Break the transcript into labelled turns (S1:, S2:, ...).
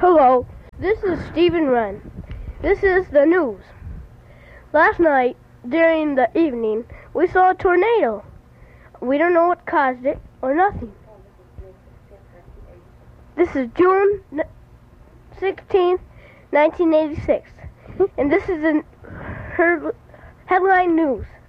S1: Hello, this is Stephen Wren. This is the news. Last night, during the evening, we saw a tornado. We don't know what caused it or nothing. This is June 16th, 1986, and this is the headline news.